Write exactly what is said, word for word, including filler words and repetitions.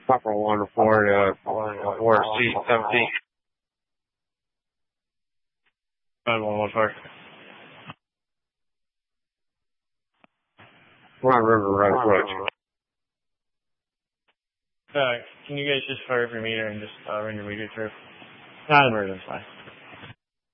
Papa one to four, uh, four C seventeen. Five one one four. We're on River Road approach. Uh, can you guys just fire up your meter and just uh, run your meter through? Not emergency.